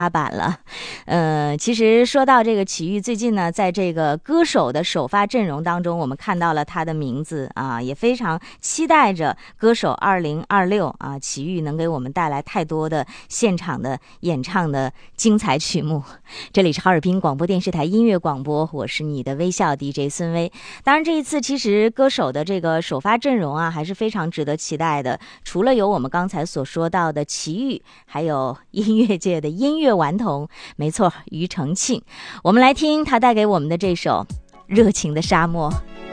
踏板了。其实说到这个齐豫，最近呢，在这个歌手的首发阵容当中，我们看到了他的名字啊，也非常期待着歌手2026啊，齐豫能给我们带来太多的现场的演唱的精彩曲目。这里是哈尔滨广播电视台音乐广播，我是你的微笑 DJ 孙薇。当然，这一次其实歌手的这个首发阵容啊，还是非常值得期待的。除了有我们刚才所说到的齐豫，还有音乐界的音乐顽童，没错，庾澄庆。我们来听他带给我们的这首《热情的沙漠》。